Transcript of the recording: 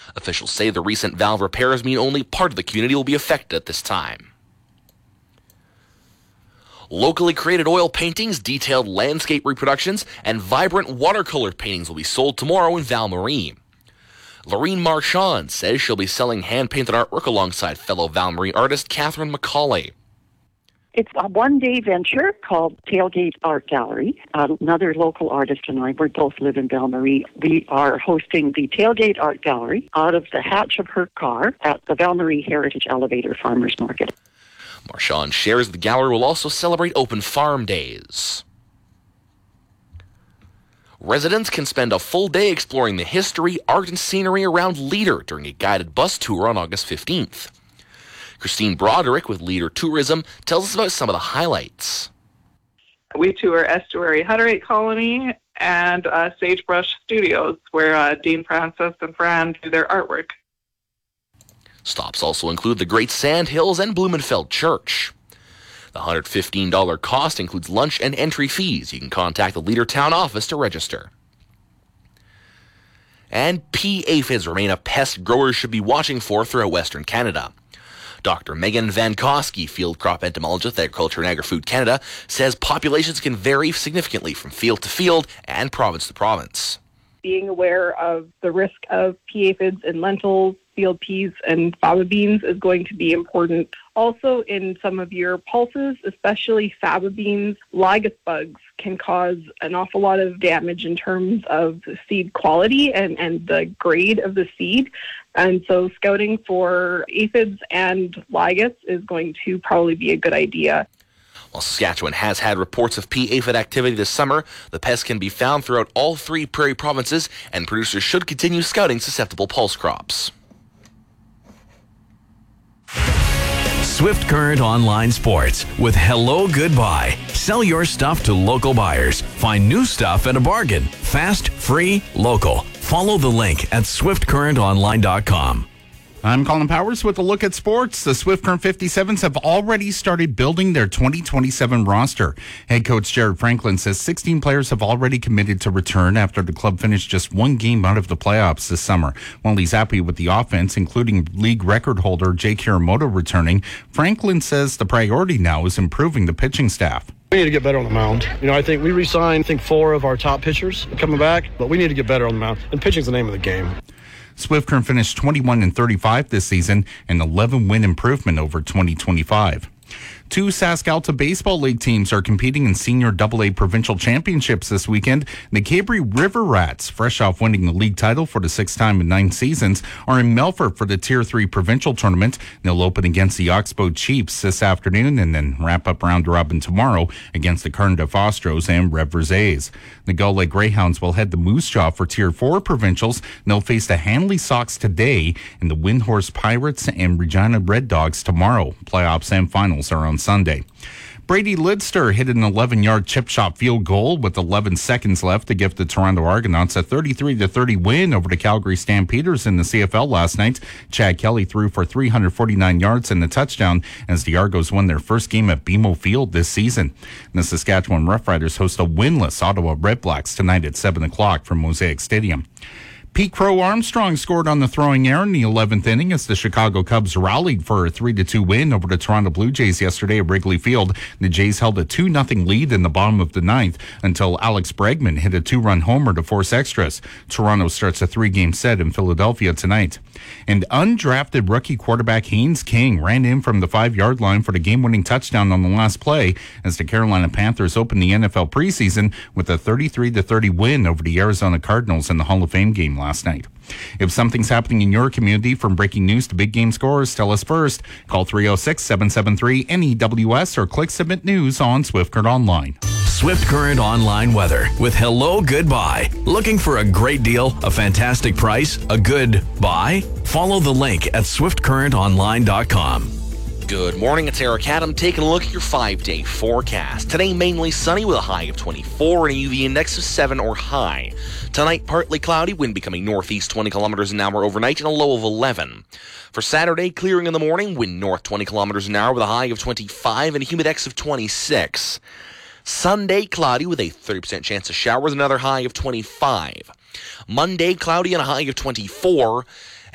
Officials say the recent valve repairs mean only part of the community will be affected at this time. Locally created oil paintings, detailed landscape reproductions, and vibrant watercolor paintings will be sold tomorrow in Val-Marie. Lorene Marchand says she'll be selling hand-painted artwork alongside fellow Val-Marie artist Catherine McCauley. It's a one-day venture called Tailgate Art Gallery. Another local artist and I, we both live in Val-Marie. We are hosting the Tailgate Art Gallery out of the hatch of her car at the Val-Marie Heritage Elevator Farmers Market. Marchand shares the gallery will also celebrate open farm days. Residents can spend a full day exploring the history, art, and scenery around Leader during a guided bus tour on August 15th. Christine Broderick with Leader Tourism tells us about some of the highlights. We tour Estuary Hutterite Colony and Sagebrush Studios, where Dean Francis and Fran do their artwork. Stops also include the Great Sand Hills and Blumenfeld Church. The $115 cost includes lunch and entry fees. You can contact the Leader Town office to register. And pea aphids remain a pest growers should be watching for throughout Western Canada. Dr. Megan Van Koski, field crop entomologist at Agriculture and Agri-Food Canada, says populations can vary significantly from field to field and province to province. Being aware of the risk of pea aphids in lentils, field peas, and faba beans is going to be important. Also, in some of your pulses, especially faba beans, lygus bugs can cause an awful lot of damage in terms of seed quality and the grade of the seed. And so scouting for aphids and lygus is going to probably be a good idea. While Saskatchewan has had reports of pea aphid activity this summer, the pest can be found throughout all three prairie provinces, and producers should continue scouting susceptible pulse crops. Swift Current Online Sports with Hello Goodbye. Sell your stuff to local buyers. Find new stuff at a bargain. Fast, free, local. Follow the link at swiftcurrentonline.com. I'm Colin Powers with a look at sports. The Swift Current 57s have already started building their 2027 roster. Head coach Jared Franklin says 16 players have already committed to return after the club finished just one game out of the playoffs this summer. While he's happy with the offense, including league record holder Jake Hiramoto returning, Franklin says the priority now is improving the pitching staff. We need to get better on the mound. I think we re-signed, 4 of our top pitchers coming back, but we need to get better on the mound. And pitching's the name of the game. Swift Current finished 21-35 this season, an 11-win improvement over 2025. 2 Sask-Alta Baseball League teams are competing in Senior AA Provincial Championships this weekend. The Cabri River Rats, fresh off winning the league title for the 6th time in 9 seasons, are in Melfort for the Tier 3 Provincial Tournament. They'll open against the Oxbow Chiefs this afternoon and then wrap up round robin tomorrow against the Carndale Fostros and Rev Versailles. The Gull Lake Greyhounds will head to Moose Jaw for Tier 4 Provincials. They'll face the Hanley Sox today and the Windhorse Pirates and Regina Red Dogs tomorrow. Playoffs and finals are on Sunday. Brady Lidster hit an 11-yard chip shot field goal with 11 seconds left to give the Toronto Argonauts a 33-30 win over the Calgary Stampeders in the CFL last night. Chad Kelly threw for 349 yards and a touchdown as the Argos won their first game at BMO Field this season. The Saskatchewan Roughriders host a winless Ottawa Redblacks tonight at 7 o'clock from Mosaic Stadium. Pete Crow Armstrong scored on the throwing error in the 11th inning as the Chicago Cubs rallied for a 3-2 win over the Toronto Blue Jays yesterday at Wrigley Field. The Jays held a 2-0 lead in the bottom of the 9th until Alex Bregman hit a 2-run homer to force extras. Toronto starts a 3-game set in Philadelphia tonight. And undrafted rookie quarterback Haynes King ran in from the 5-yard line for the game-winning touchdown on the last play as the Carolina Panthers opened the NFL preseason with a 33-30 win over the Arizona Cardinals in the Hall of Fame game last night. If something's happening in your community, from breaking news to big game scores, tell us first. Call 306-773-NEWS or click Submit News on Swift Current Online. Swift Current Online weather with Hello Goodbye. Looking for a great deal, a fantastic price, a good buy? Follow the link at swiftcurrentonline.com. Good morning, it's Eric Adam taking a look at your 5-day forecast. Today, mainly sunny with a high of 24 and a UV index of 7 or high. Tonight, partly cloudy, wind becoming northeast 20 kilometers an hour overnight and a low of 11. For Saturday, clearing in the morning, wind north 20 kilometers an hour with a high of 25 and a humidex of 26. Sunday, cloudy with a 30% chance of showers, another high of 25. Monday, cloudy and a high of 24.